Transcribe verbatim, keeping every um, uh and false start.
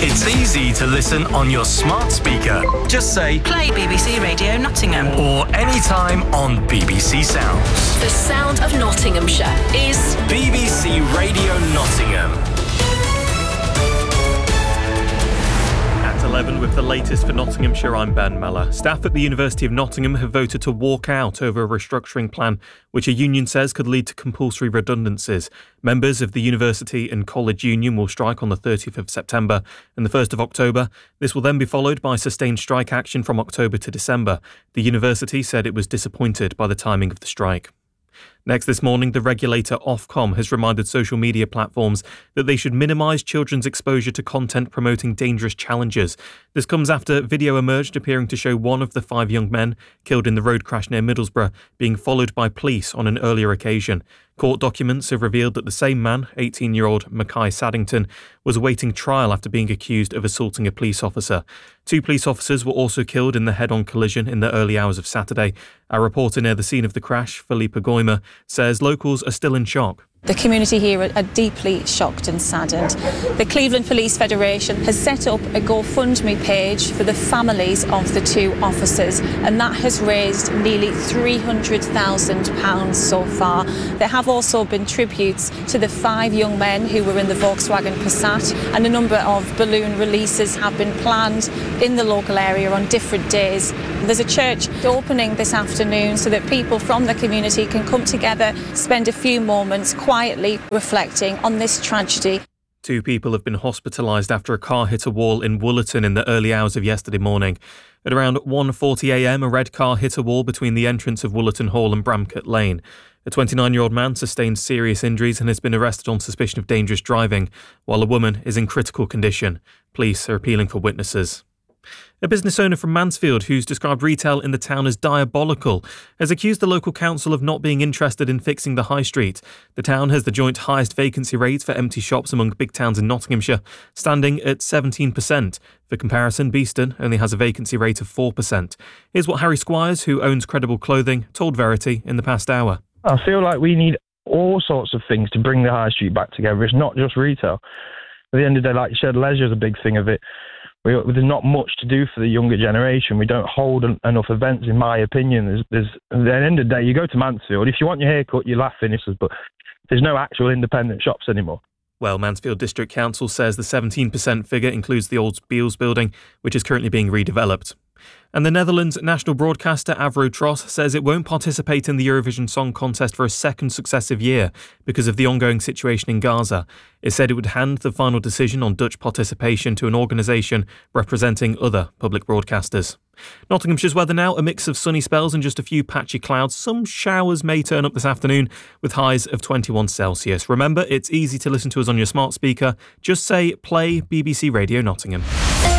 It's easy to listen on your smart speaker. Just say, play B B C Radio Nottingham. Or anytime on B B C Sounds. The sound of Nottinghamshire is B B C Radio Nottingham. eleven with the latest for Nottinghamshire, I'm Ben Meller. Staff at the University of Nottingham have voted to walk out over a restructuring plan which a union says could lead to compulsory redundancies. Members of the University and College Union will strike on the thirtieth of September and the first of October. This will then be followed by sustained strike action from October to December. The university said it was disappointed by the timing of the strike. Next this morning, the regulator Ofcom has reminded social media platforms that they should minimise children's exposure to content promoting dangerous challenges. This comes after video emerged appearing to show one of the five young men killed in the road crash near Middlesbrough being followed by police on an earlier occasion. Court documents have revealed that the same man, eighteen-year-old Mackay Saddington, was awaiting trial after being accused of assaulting a police officer. Two police officers were also killed in the head-on collision in the early hours of Saturday. Our reporter near the scene of the crash, Philippa Goymer, says locals are still in shock. The community here are deeply shocked and saddened. The Cleveland Police Federation has set up a GoFundMe page for the families of the two officers, and that has raised nearly three hundred thousand pounds so far. There have also been tributes to the five young men who were in the Volkswagen Passat, and a number of balloon releases have been planned in the local area on different days. There's a church opening this afternoon so that people from the community can come together, spend a few moments quietly reflecting on this tragedy. Two people have been hospitalised after a car hit a wall in Woollerton in the early hours of yesterday morning. At around one forty a m, a red car hit a wall between the entrance of Woollerton Hall and Bramcote Lane. A twenty-nine-year-old man sustained serious injuries and has been arrested on suspicion of dangerous driving, while a woman is in critical condition. Police are appealing for witnesses. A business owner from Mansfield, who's described retail in the town as diabolical, has accused the local council of not being interested in fixing the high street. The town has the joint highest vacancy rate for empty shops among big towns in Nottinghamshire, standing at seventeen percent. For comparison, Beeston only has a vacancy rate of four percent. Here's what Harry Squires, who owns Credible Clothing, told Verity in the past hour. I feel like we need all sorts of things to bring the high street back together. It's not just retail. At the end of the day, like you said, leisure is a big thing of it. We, there's not much to do for the younger generation. We don't hold en- enough events, in my opinion. There's, there's, at the end of the day, you go to Mansfield, if you want your hair cut, you laugh finishes, but there's no actual independent shops anymore. Well, Mansfield District Council says the seventeen percent figure includes the old Beals building, which is currently being redeveloped. And the Netherlands national broadcaster Avro Tros says it won't participate in the Eurovision Song Contest for a second successive year because of the ongoing situation in Gaza. It said it would hand the final decision on Dutch participation to an organisation representing other public broadcasters. Nottinghamshire's weather now, a mix of sunny spells and just a few patchy clouds. Some showers may turn up this afternoon with highs of twenty-one Celsius. Remember, it's easy to listen to us on your smart speaker. Just say, play B B C Radio Nottingham.